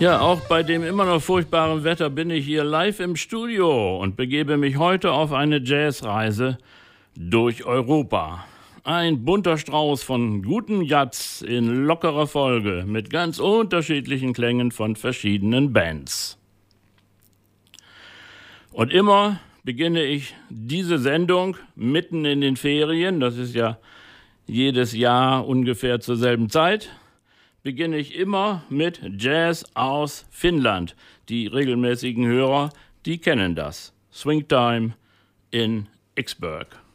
Ja, auch bei dem immer noch furchtbaren Wetter bin ich hier live im Studio und begebe mich heute auf eine Jazzreise durch Europa. Ein bunter Strauß von guten Jazz in lockerer Folge mit ganz unterschiedlichen Klängen von verschiedenen Bands. Und immer beginne ich diese Sendung mitten in den Ferien, das ist ja jedes Jahr ungefähr zur selben Zeit, beginne ich immer mit Jazz aus Finnland. Die regelmäßigen Hörer, die kennen das. Swing Time in Ixburg.